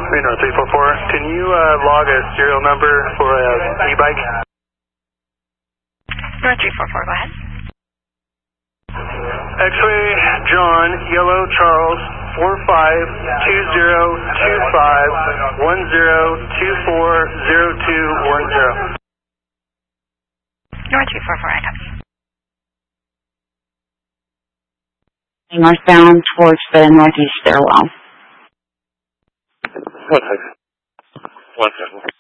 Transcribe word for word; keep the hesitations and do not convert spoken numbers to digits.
Reno three four four, can you uh, log a serial number for an e-bike? North three four four, go ahead. X-ray John, Yellow Charles, four five two zero two five one zero two four zero two one zero. North three four four, I copy. Northbound towards the northeast stairwell. One second. One second.